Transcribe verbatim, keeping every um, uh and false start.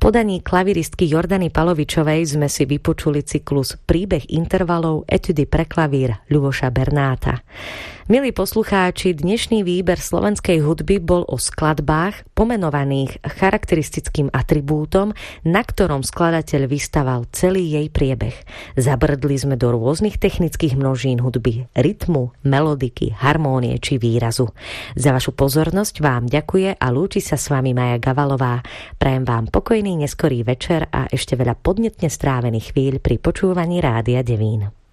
podaní klaviristky Jordany Palovičovej sme si vypočuli cyklus Príbeh intervalov etudy pre klavír Ľuboša Bernáta. Milí poslucháči, dnešný výber slovenskej hudby bol o skladbách pomenovaných charakteristickým atribútom, na ktorom skladateľ vystaval celý jej priebeh. Zabrdli sme do rôznych technických množín hudby, rytmu, melodiky, harmónie či výrazu. Za vašu pozornosť vám ďakuje a lúči sa s vami Maja Gavalová. Prajem vám pokojný neskorý večer a ešte veľa podnetne strávených chvíľ pri počúvaní Rádia Devín.